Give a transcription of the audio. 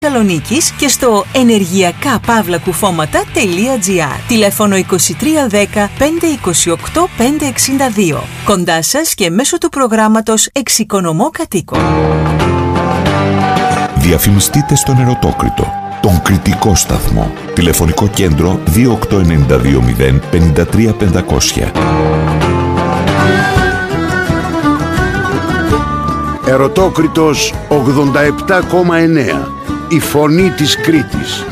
Θεσσαλονίκης και στο ενεργειακά-κουφώματα.gr. Τηλέφωνο 2310 528 562. Κοντά σας και μέσω του προγράμματος Εξοικονομώ Κατοίκων. Διαφημιστείτε στον Ερωτόκριτο, τον κριτικό σταθμό. Τηλεφωνικό κέντρο 28920 53500. Ερωτόκριτος 87,9. Η φωνή της Κρήτης.